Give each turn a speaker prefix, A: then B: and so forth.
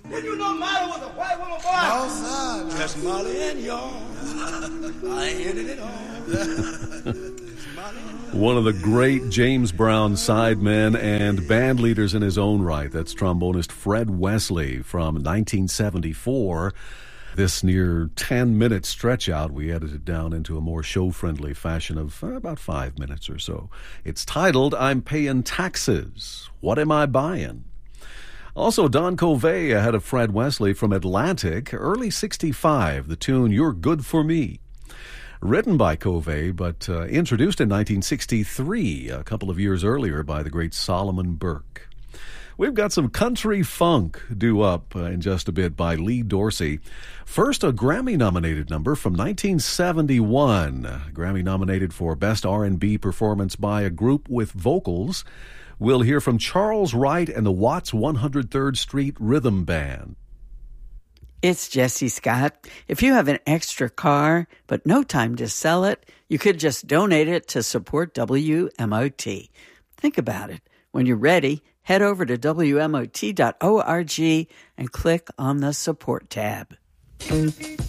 A: Did you know Molly was a white woman, boy?
B: No, sir. Just Molly and y'all. I ain't heard it all.
C: One of the great James Brown sidemen and band leaders in his own right. That's trombonist Fred Wesley from 1974. This near 10-minute stretch out, we edited down into a more show-friendly fashion of about 5 minutes or so. It's titled, I'm Paying Taxes. What Am I Buying? Also, Don Covey ahead of Fred Wesley from Atlantic, early 65, the tune You're Good For Me. Written by Covey, but introduced in 1963, a couple of years earlier, by the great Solomon Burke. We've got some country funk due up in just a bit by Lee Dorsey. First, a Grammy-nominated number from 1971. Grammy-nominated for Best R&B Performance by a Group with Vocals. We'll hear from Charles Wright and the Watts 103rd Street Rhythm Band.
D: It's Jesse Scott. If you have an extra car but no time to sell it, you could just donate it to support WMOT. Think about it. When you're ready, head over to WMOT.org and click on the support tab.